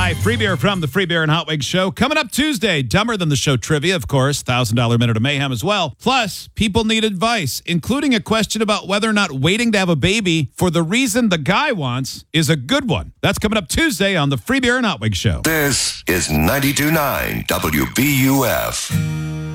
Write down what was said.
Hi, free beer from the Free Beer and Hot Wings Show. Coming up Tuesday, Dumber Than the Show trivia, of course, $1,000 Minute of Mayhem as well. Plus, people need advice, including a question about whether or not waiting to have a baby for the reason the guy wants is a good one. That's coming up Tuesday on the Free Beer and Hot Wings Show. This is 92.9 WBUF.